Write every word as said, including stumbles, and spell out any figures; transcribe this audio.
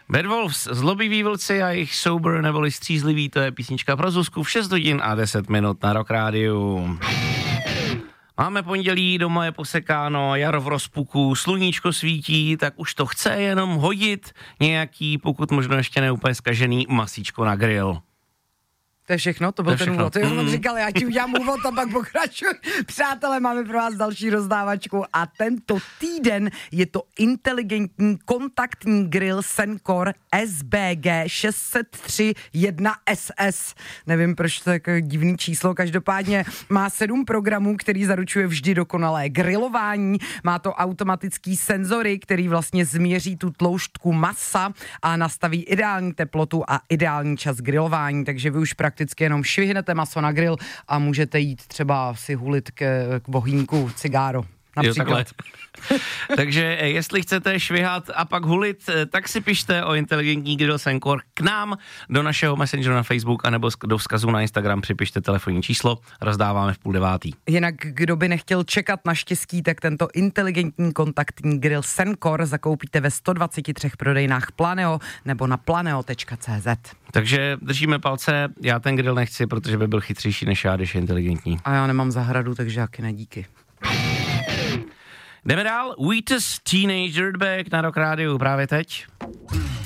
Bad Wolves, zlobiví vlci a jejich soubor neboli střízlivý, to je písnička pro Zuzku v šest hodin a deset minut na Rock Rádiu. Máme pondělí, doma je posekáno, jaro v rozpuku, sluníčko svítí, tak už to chce jenom hodit nějaký, pokud možno ještě neúplně zkažený, masíčko na grill. To je všechno, to byl to ten úvod. To mm. říkal, já ti udělám úvod a pak pokračuj. Přátelé, máme pro vás další rozdávačku a tento týden je to inteligentní kontaktní grill Sencor S B G šest set tři jedna S S. Nevím, proč to je jako divný číslo, každopádně má sedm programů, který zaručuje vždy dokonalé grilování. Má to automatický senzory, který vlastně změří tu tloušťku masa a nastaví ideální teplotu a ideální čas grilování, takže vy už prakticky Prakticky jenom švihnete maso na grill a můžete jít třeba si hulit k, k bohýnku cigáro. Například. Takže jestli chcete švihat a pak hulit, tak si pište o inteligentní grill Sencor k nám do našeho messengeru na Facebook anebo do vzkazu na Instagram připište telefonní číslo, rozdáváme v půl devátý. Jinak kdo by nechtěl čekat na štěstí, tak tento inteligentní kontaktní grill Sencor zakoupíte ve sto dvacet tři prodejnách Planeo nebo na planeo tečka cé zet. Takže držíme palce, já ten grill nechci, protože by byl chytřejší než já, když je inteligentní. A já nemám zahradu, takže jaky ne díky. Jdeme dál, Wheatus Teenage Dirtbag na Rock Rádiu právě teď.